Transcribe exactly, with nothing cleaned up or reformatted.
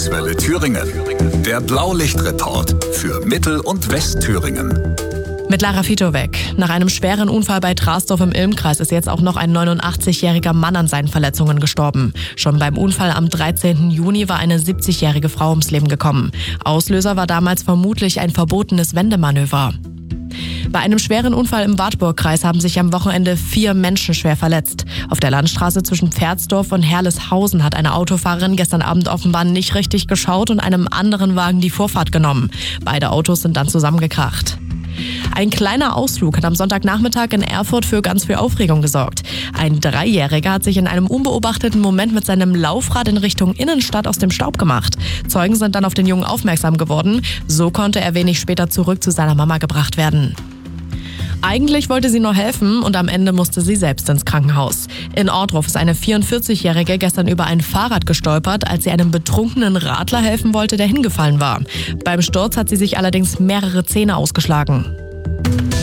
Landeswelle Thüringen. Der Blaulichtreport für Mittel- und Westthüringen. Mit Lara Fitowek. Nach einem schweren Unfall bei Trasdorf im Ilmkreis ist jetzt auch noch ein neunundachtzigjähriger Mann an seinen Verletzungen gestorben. Schon beim Unfall am dreizehnten Juni war eine siebzigjährige Frau ums Leben gekommen. Auslöser war damals vermutlich ein verbotenes Wendemanöver. Bei einem schweren Unfall im Wartburgkreis haben sich am Wochenende vier Menschen schwer verletzt. Auf der Landstraße zwischen Pferdsdorf und Herleshausen hat eine Autofahrerin gestern Abend offenbar nicht richtig geschaut und einem anderen Wagen die Vorfahrt genommen. Beide Autos sind dann zusammengekracht. Ein kleiner Ausflug hat am Sonntagnachmittag in Erfurt für ganz viel Aufregung gesorgt. Ein Dreijähriger hat sich in einem unbeobachteten Moment mit seinem Laufrad in Richtung Innenstadt aus dem Staub gemacht. Zeugen sind dann auf den Jungen aufmerksam geworden. So konnte er wenig später zurück zu seiner Mama gebracht werden. Eigentlich wollte sie nur helfen und am Ende musste sie selbst ins Krankenhaus. In Ohrdruf ist eine vierundvierzigjährige gestern über ein Fahrrad gestolpert, als sie einem betrunkenen Radler helfen wollte, der hingefallen war. Beim Sturz hat sie sich allerdings mehrere Zähne ausgeschlagen.